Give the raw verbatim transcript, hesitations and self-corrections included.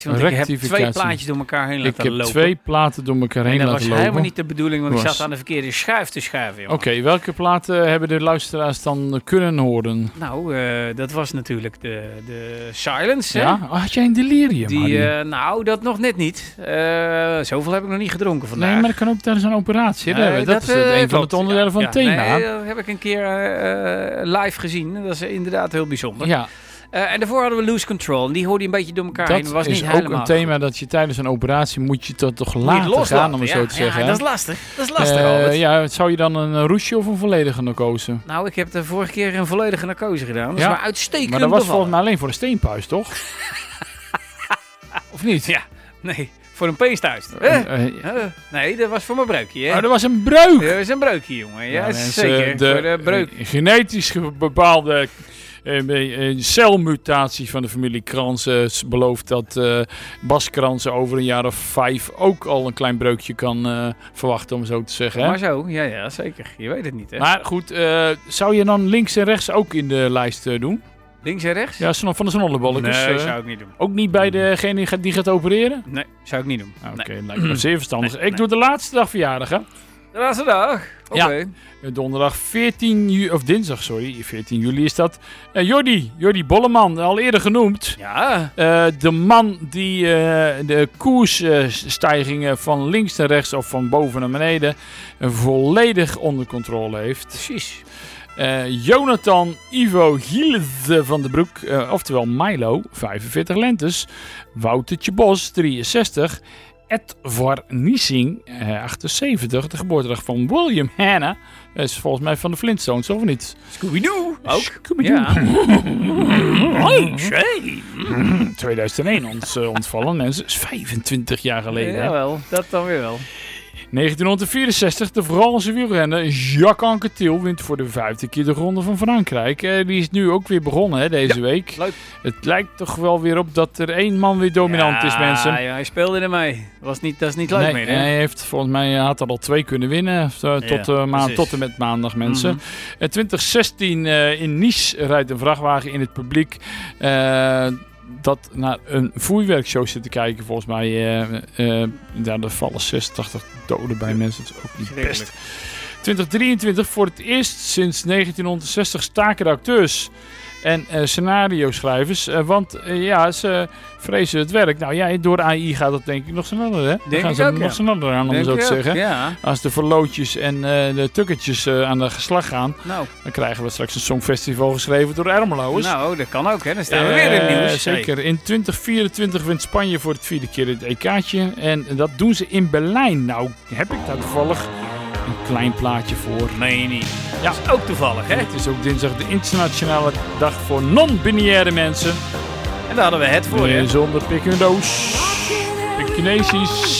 Want ik heb twee plaatjes door elkaar heen laten lopen. Ik heb twee platen door elkaar heen laten lopen. En dat was helemaal niet de bedoeling, want was... ik zat aan de verkeerde schuif te schuiven. Oké, okay, welke platen hebben de luisteraars dan kunnen horen? Nou, uh, dat was natuurlijk de, de Silence. Ja? Oh, had jij een delirium? Die, uh, nou, dat nog net niet. Uh, zoveel heb ik nog niet gedronken vandaag. Nee, maar dat kan ook tijdens een operatie. Uh, dat, dat is uh, een van het onderdelen ja, van het ja, thema. Nee, dat heb ik een keer uh, live gezien. Dat is inderdaad heel bijzonder. Ja. Uh, en daarvoor hadden we Lose Control. En die hoorde je een beetje door elkaar dat heen. Dat was is niet ook helemaal een thema goed. Dat je tijdens een operatie moet je dat toch laten gaan, om het ja, zo te ja, zeggen. Ja, dat is lastig. Dat is lastig, uh, Albert. Ja, zou je dan een roesje of een volledige narcose? Nou, ik heb de vorige keer een volledige narcose gedaan. Dat is ja, maar uitstekend Maar dat was bevallen. volgens mij alleen voor de steenpuis, toch? Of niet? Ja, nee. Voor een peenstuist. Uh, uh, uh, nee, dat was voor mijn breukje. Hè? Oh, dat was een breuk. Dat was een breukje, jongen. Ja, ja zeker. De, voor de breuk. Genetisch bepaalde uh, celmutatie van de familie Kransen belooft dat uh, Bas Kransen over een jaar of vijf ook al een klein breukje kan uh, verwachten, om zo te zeggen. Hè? Maar zo, ja, ja, zeker. Je weet het niet, hè. Maar goed, uh, zou je dan links en rechts ook in de lijst uh, doen? Links en rechts? Ja, van de snollebolletjes. Nee, uh, zou ik niet doen. Ook niet bij degene die gaat opereren? Nee, zou ik niet doen. Oké, okay, nee. lijkt me zeer verstandig. Nee, ik nee. doe de laatste dag verjaardag, hè? De laatste dag? Oké. Okay. Ja, donderdag veertien juli, of dinsdag, sorry, veertien juli is dat. Uh, Jordi, Jordi Bolleman, al eerder genoemd. Ja. Uh, de man die uh, de koersstijgingen van links naar rechts of van boven naar beneden uh, volledig onder controle heeft. Precies. Uh, Jonathan Ivo Gielze van den Broek, uh, oftewel Milo, vijfenveertig lentes. Woutertje Bos, drieënzestig. Edward Niesing, uh, achtenzeventig. De geboortedag van William Hanna. Dat is volgens mij van de Flintstones, of niet? Scooby-Doo ook. Scooby-Doo. Ja. Hey, Shay. tweeduizend één ons, uh, ontvallen. En dat is vijfentwintig jaar geleden. Jawel, dat dan weer wel. negentien vierenzestig, de Franse wielrenner Jacques Anquetil wint voor de vijfde keer de Ronde van Frankrijk. Uh, die is nu ook weer begonnen hè, deze ja, week. Leuk. Het lijkt toch wel weer op dat er één man weer dominant ja, is, mensen. Ja, hij speelde ermee. Was niet, dat is niet leuk nee, meer. Hè? Hij heeft volgens mij had er al twee kunnen winnen. Uh, tot, ja, uh, maand, tot en met maandag, mensen. Mm-hmm. Uh, twintig zestien uh, in Nice rijdt een vrachtwagen in het publiek. Uh, dat naar een voerwerkshow zit te kijken, volgens mij. Uh, uh, ja, er vallen zesentachtig doden bij mensen. Dat is ook niet best. twintig drieëntwintig, voor het eerst sinds negentienhonderdzestig staken de acteurs en uh, scenario-schrijvers. Uh, want uh, ja, ze vrezen het werk. Nou ja, door A I gaat dat denk ik nog sneller, hè? Dan gaan ze ook, nog ja. sneller aan, om denk zo te zeggen. Ja. Als de verlootjes en uh, de tukkertjes uh, aan de geslag gaan, nou. dan krijgen we straks een songfestival geschreven door Ermeloos. Nou, dat kan ook, hè? Dan staan we uh, weer in het nieuws. Zeker. In twintig vierentwintig wint Spanje voor het vierde keer het E K'tje. En dat doen ze in Berlijn. Nou, heb ik daar toevallig een klein plaatje voor. Nee, niet. Ja. Dat is ook toevallig, hè? En het is ook dinsdag de internationale dag voor non-binaire mensen. En daar hadden we het voor, hè? Zonder pik en doos. Pik Kinesisch.